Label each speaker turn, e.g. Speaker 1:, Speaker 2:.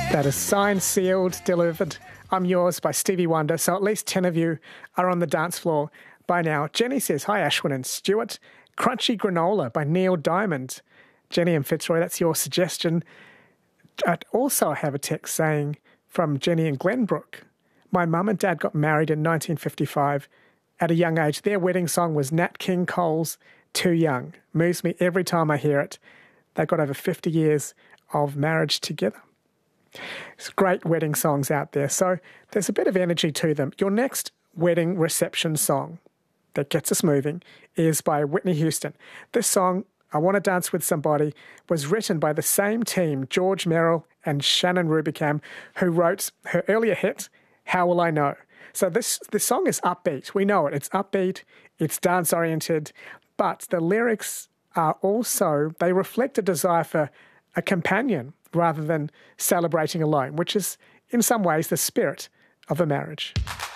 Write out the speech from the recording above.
Speaker 1: That is signed, sealed, delivered. I'm Yours by Stevie Wonder. So at least 10 of you are on the dance floor by now. Jenny says, hi, Ashwin and Stuart. Crunchy Granola by Neil Diamond. Jenny and Fitzroy, that's your suggestion. I also have a text saying from Jenny and Glenbrook, my mum and dad got married in 1955 at a young age. Their wedding song was Nat King Cole's Too Young. Moves me every time I hear it. They've got over 50 years of marriage together. There's great wedding songs out there, so there's a bit of energy to them. Your next wedding reception song that gets us moving is by Whitney Houston. This song, I Want to Dance with Somebody, was written by the same team, George Merrill and Shannon Rubicam, who wrote her earlier hit, How Will I Know? So this song is upbeat. We know it. It's upbeat. It's dance-oriented. But the lyrics are also, they reflect a desire for a companion rather than celebrating alone, which is in some ways the spirit of a marriage.